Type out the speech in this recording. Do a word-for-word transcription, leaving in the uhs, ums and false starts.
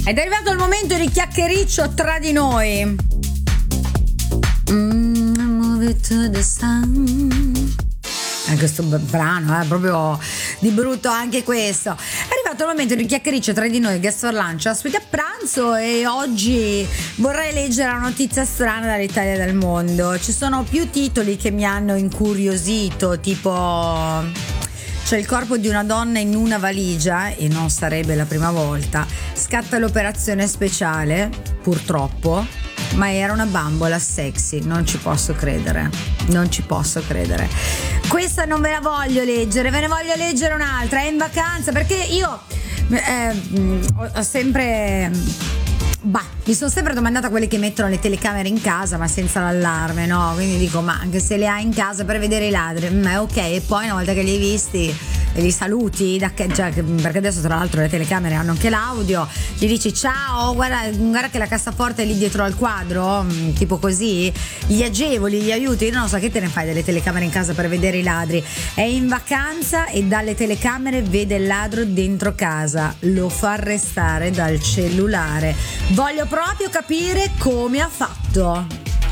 Ed è arrivato il momento di chiacchiericcio tra di noi. Mm, move it to the sun. Eh, questo brano è eh, proprio di brutto anche questo. È arrivato il momento di chiacchiericcio tra di noi, guest for lunch, ospite a pranzo, e oggi vorrei leggere una notizia strana dall'Italia e dal mondo. Ci sono più titoli che mi hanno incuriosito, tipo c'è il corpo di una donna in una valigia, e non sarebbe la prima volta. Scatta l'operazione speciale, purtroppo, ma era una bambola sexy. Non ci posso credere, non ci posso credere. Questa non ve la voglio leggere, ve ne voglio leggere un'altra. È in vacanza, perché io eh, ho sempre... Bah, mi sono sempre domandata quelli che mettono le telecamere in casa ma senza l'allarme, no? Quindi dico, ma anche se le hai in casa per vedere i ladri, ma è ok. E poi una volta che li hai visti e li saluti, da che, cioè, perché adesso tra l'altro le telecamere hanno anche l'audio, gli dici ciao, guarda, guarda che la cassaforte è lì dietro al quadro, tipo così, gli agevoli, gli aiuti. Non so, che te ne fai delle telecamere in casa per vedere i ladri? È in vacanza e dalle telecamere vede il ladro dentro casa, lo fa arrestare dal cellulare. Voglio proprio capire come ha fatto.